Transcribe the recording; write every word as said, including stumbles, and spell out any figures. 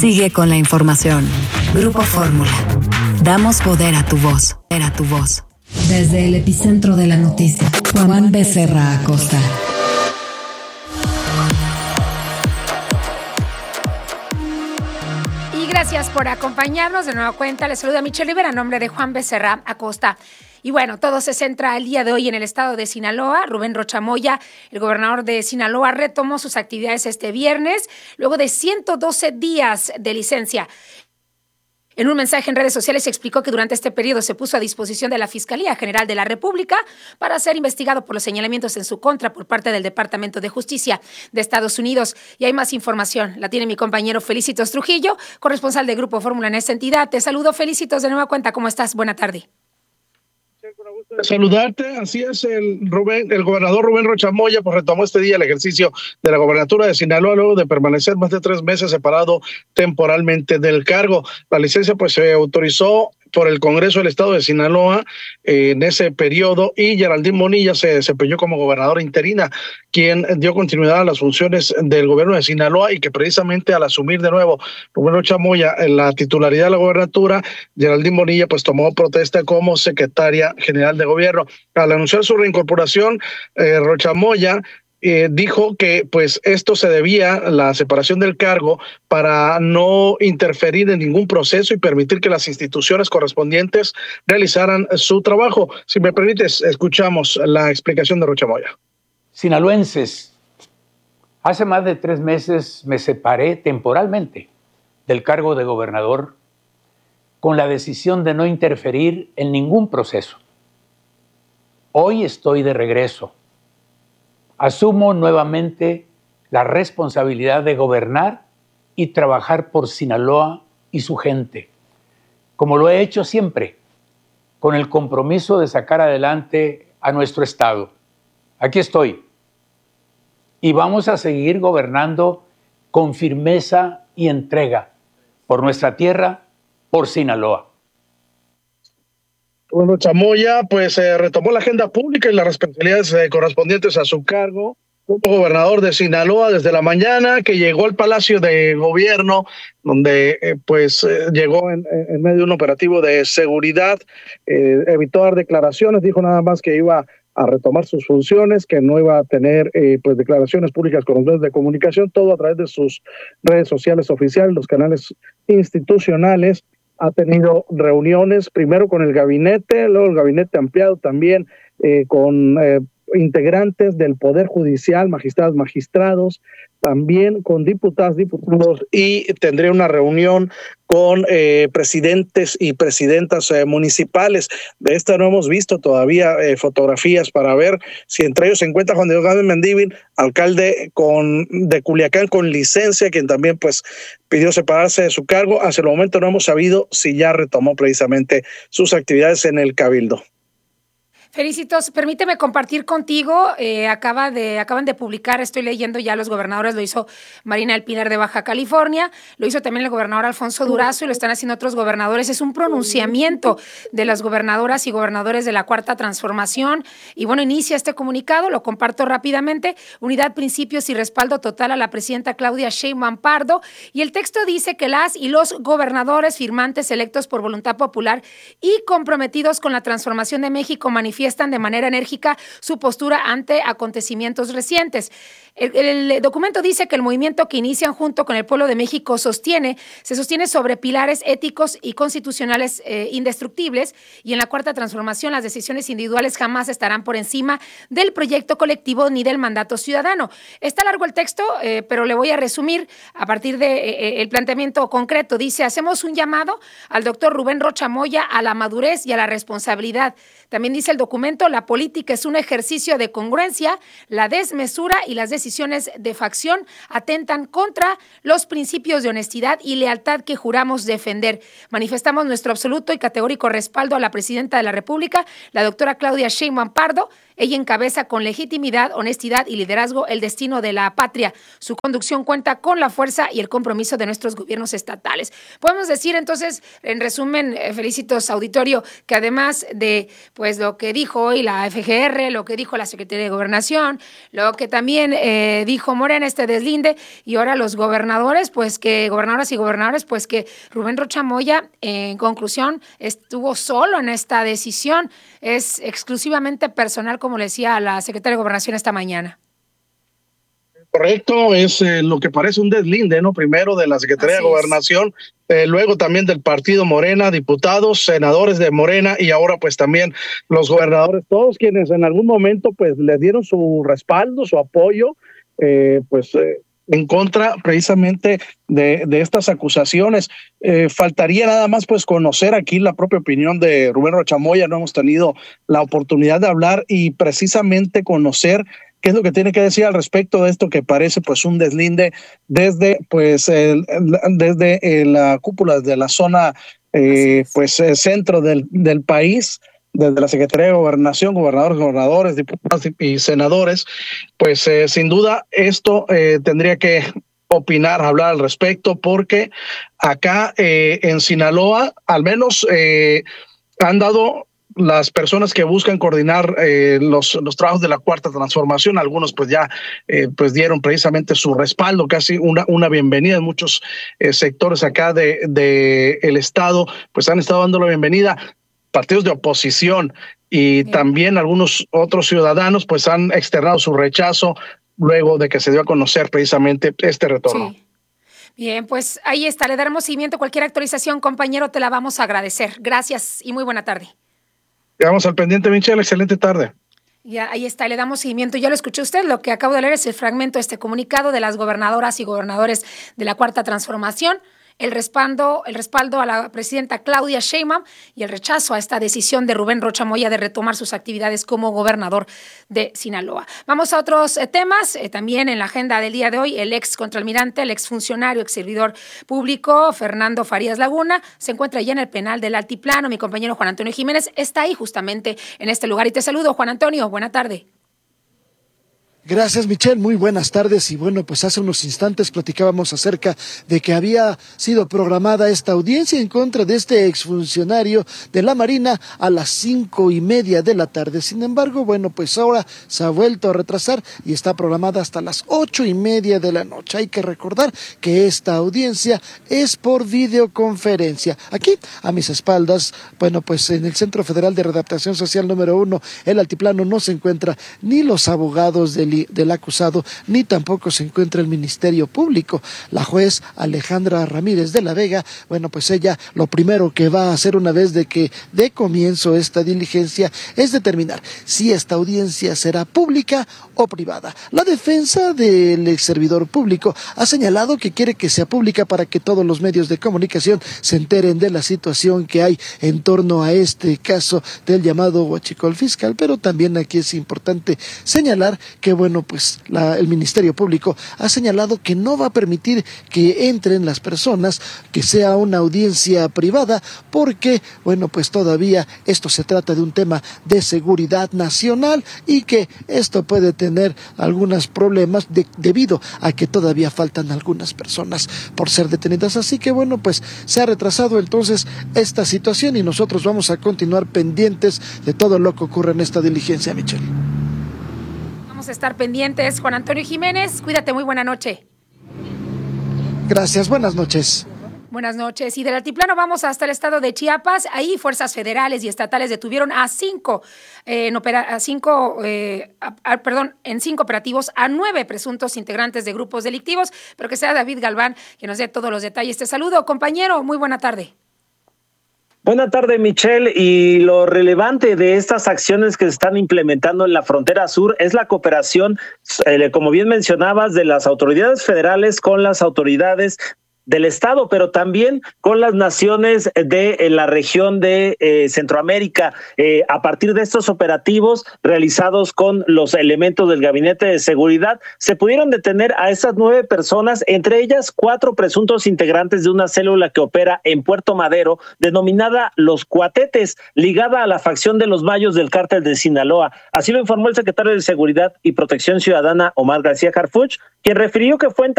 Sigue con la información. Grupo Fórmula. Damos poder a tu voz. Era tu voz. Desde el epicentro de la noticia, Juan Becerra Acosta. Y gracias por acompañarnos de nueva cuenta. Les saluda Michelle Rivera a nombre de Juan Becerra Acosta. Y bueno, todo se centra el día de hoy en el estado de Sinaloa. Rubén Rocha Moya, el gobernador de Sinaloa, retomó sus actividades este viernes, luego de ciento doce días de licencia. En un mensaje en redes sociales se explicó que durante este periodo se puso a disposición de la Fiscalía General de la República para ser investigado por los señalamientos en su contra por parte del Departamento de Justicia de Estados Unidos. Y hay más información, la tiene mi compañero Felicitos Trujillo, corresponsal de Grupo Fórmula en esta entidad. Te saludo, Felicitos, de nueva cuenta. ¿Cómo estás? Buena tarde. Saludarte, así es, el Rubén, el gobernador Rubén Rocha Moya pues retomó este día el ejercicio de la gobernatura de Sinaloa luego de permanecer más de tres meses separado temporalmente del cargo. La licencia pues se autorizó por el Congreso del Estado de Sinaloa eh, en ese periodo, y Geraldine Bonilla se desempeñó como gobernadora interina, quien dio continuidad a las funciones del gobierno de Sinaloa, y que precisamente al asumir de nuevo Rubén Rocha Moya en la titularidad de la gobernatura, Geraldine Bonilla pues tomó protesta como secretaria general de gobierno. Al anunciar su reincorporación, eh, Rocha Moya Eh, dijo que pues esto se debía a la separación del cargo para no interferir en ningún proceso y permitir que las instituciones correspondientes realizaran su trabajo. Si me permites, escuchamos la explicación de Rocha Moya. Sinaloenses, hace más de tres meses me separé temporalmente del cargo de gobernador con la decisión de no interferir en ningún proceso. Hoy estoy de regreso. Asumo nuevamente la responsabilidad de gobernar y trabajar por Sinaloa y su gente, como lo he hecho siempre, con el compromiso de sacar adelante a nuestro estado. Aquí estoy. Y vamos a seguir gobernando con firmeza y entrega por nuestra tierra, por Sinaloa. Bueno, Chamoya pues eh, retomó la agenda pública y las responsabilidades eh, correspondientes a su cargo como gobernador de Sinaloa desde la mañana que llegó al Palacio de Gobierno, donde eh, pues eh, llegó en, en medio de un operativo de seguridad, eh, evitó dar declaraciones, dijo nada más que iba a retomar sus funciones, que no iba a tener eh, pues declaraciones públicas con los medios de comunicación, todo a través de sus redes sociales oficiales, los canales institucionales. Ha tenido reuniones primero con el gabinete, luego el gabinete ampliado también eh, con eh, integrantes del Poder Judicial, magistrados, magistrados, también con diputadas, diputados, y tendré una reunión con eh, presidentes y presidentas eh, municipales. De esta no hemos visto todavía eh, fotografías para ver si entre ellos se encuentra Juan Diego Gámez Mendívil, alcalde con, de Culiacán con licencia, quien también pues pidió separarse de su cargo. Hasta el momento no hemos sabido si ya retomó precisamente sus actividades en el Cabildo. Felicitos, permíteme compartir contigo, eh, acaba de, acaban de publicar, estoy leyendo ya los gobernadores, lo hizo Marina del Pilar de Baja California, lo hizo también el gobernador Alfonso Durazo y lo están haciendo otros gobernadores. Es un pronunciamiento de las gobernadoras y gobernadores de la Cuarta Transformación y bueno, inicia este comunicado, lo comparto rápidamente: unidad, principios y respaldo total a la presidenta Claudia Sheinbaum Pardo, y el texto dice que las y los gobernadores firmantes electos por voluntad popular y comprometidos con la transformación de México manifiestan de manera enérgica su postura ante acontecimientos recientes. El, el documento dice que el movimiento que inician junto con el pueblo de México sostiene, se sostiene sobre pilares éticos y constitucionales eh, indestructibles, y en la Cuarta Transformación las decisiones individuales jamás estarán por encima del proyecto colectivo ni del mandato ciudadano. Está largo el texto, eh, pero le voy a resumir a partir del de, eh, planteamiento concreto. Dice: hacemos un llamado al doctor Rubén Rocha Moya a la madurez y a la responsabilidad. También dice el documento: la política es un ejercicio de congruencia, la desmesura y las decisiones de facción atentan contra los principios de honestidad y lealtad que juramos defender. Manifestamos nuestro absoluto y categórico respaldo a la presidenta de la República, la doctora Claudia Sheinbaum Pardo. Ella encabeza con legitimidad, honestidad y liderazgo el destino de la patria. Su conducción cuenta con la fuerza y el compromiso de nuestros gobiernos estatales. Podemos decir entonces, en resumen, eh, Felicitos auditorio, que además de pues lo que dijo dijo hoy la F G R, lo que dijo la Secretaría de Gobernación, lo que también eh, dijo Morena, este deslinde, y ahora los gobernadores, pues que, gobernadoras y gobernadores, pues que Rubén Rocha Moya, eh, en conclusión, estuvo solo en esta decisión, es exclusivamente personal, como le decía la Secretaria de Gobernación esta mañana. Correcto, es eh, lo que parece un deslinde, ¿no? Primero de la Secretaría Así de Gobernación, eh, luego también del partido Morena, diputados, senadores de Morena y ahora pues también los gobernadores, todos quienes en algún momento pues le dieron su respaldo, su apoyo, eh, pues eh, en contra precisamente de, de estas acusaciones. Eh, faltaría nada más pues conocer aquí la propia opinión de Rubén Rocha Moya, no hemos tenido la oportunidad de hablar y precisamente conocer qué es lo que tiene que decir al respecto de esto que parece pues un deslinde desde pues el, desde la cúpula de la zona eh, pues eh, centro del, del país, desde la Secretaría de Gobernación, gobernadores, gobernadores, diputados y senadores, pues eh, sin duda esto eh, tendría que opinar, hablar al respecto, porque acá eh, en Sinaloa al menos eh, han dado las personas que buscan coordinar eh, los, los trabajos de la Cuarta Transformación, algunos pues ya eh, pues dieron precisamente su respaldo, casi una, una bienvenida en muchos eh, sectores acá de, de el estado, pues han estado dando la bienvenida. Partidos de oposición y Bien. también algunos otros ciudadanos pues han externado su rechazo luego de que se dio a conocer precisamente este retorno. Sí. Bien, pues ahí está, le daremos seguimiento. Cualquier actualización, compañero, te la vamos a agradecer. Gracias y muy buena tarde. Quedamos al pendiente, Michelle. Excelente tarde. Ya, ahí está, le damos seguimiento. Ya lo escuchó usted, lo que acabo de leer es el fragmento de este comunicado de las gobernadoras y gobernadores de la Cuarta Transformación. El respaldo, el respaldo a la presidenta Claudia Sheinbaum y el rechazo a esta decisión de Rubén Rocha Moya de retomar sus actividades como gobernador de Sinaloa. Vamos a otros eh, temas. Eh, también en la agenda del día de hoy, el ex contraalmirante, el ex funcionario, ex servidor público, Fernando Farías Laguna, se encuentra ya en el penal del Altiplano. Mi compañero Juan Antonio Jiménez está ahí justamente en este lugar. Y te saludo, Juan Antonio. Buena tarde. Gracias, Michelle. Muy buenas tardes. Y bueno, pues hace unos instantes platicábamos acerca de que había sido programada esta audiencia en contra de este exfuncionario de la Marina a las cinco y media de la tarde. Sin embargo, bueno, pues ahora se ha vuelto a retrasar y está programada hasta las ocho y media de la noche. Hay que recordar que esta audiencia es por videoconferencia. Aquí, a mis espaldas, bueno, pues en el Centro Federal de Readaptación Social número uno, el Altiplano, no se encuentra ni los abogados del del acusado, ni tampoco se encuentra el Ministerio Público. La juez Alejandra Ramírez de la Vega, bueno, pues ella lo primero que va a hacer una vez de que dé comienzo esta diligencia es determinar si esta audiencia será pública o privada. La defensa del ex servidor público ha señalado que quiere que sea pública para que todos los medios de comunicación se enteren de la situación que hay en torno a este caso del llamado huachicol fiscal, pero también aquí es importante señalar que, bueno, Bueno, pues la, el Ministerio Público ha señalado que no va a permitir que entren las personas, que sea una audiencia privada, porque, bueno, pues todavía esto se trata de un tema de seguridad nacional y que esto puede tener algunos problemas de, debido a que todavía faltan algunas personas por ser detenidas. Así que, bueno, pues se ha retrasado entonces esta situación y nosotros vamos a continuar pendientes de todo lo que ocurre en esta diligencia, Michelle. Estar pendientes. Juan Antonio Jiménez, cuídate, muy buena noche. Gracias, buenas noches. Buenas noches. Y del altiplano vamos hasta el estado de Chiapas. Ahí fuerzas federales y estatales detuvieron a cinco, eh, en opera, a cinco eh, a, a, perdón, en cinco operativos a nueve presuntos integrantes de grupos delictivos. Pero que sea David Galván que nos dé todos los detalles. Te saludo, compañero. Muy buena tarde. Buena tarde, Michelle, y lo relevante de estas acciones que se están implementando en la frontera sur es la cooperación, eh, como bien mencionabas, de las autoridades federales con las autoridades del Estado, pero también con las naciones de eh, la región de eh, Centroamérica. Eh, a partir de estos operativos realizados con los elementos del Gabinete de Seguridad, se pudieron detener a esas nueve personas, entre ellas cuatro presuntos integrantes de una célula que opera en Puerto Madero, denominada Los Cuatetes, ligada a la facción de los Mayos del Cártel de Sinaloa. Así lo informó el secretario de Seguridad y Protección Ciudadana, Omar García Harfuch, quien refirió que fue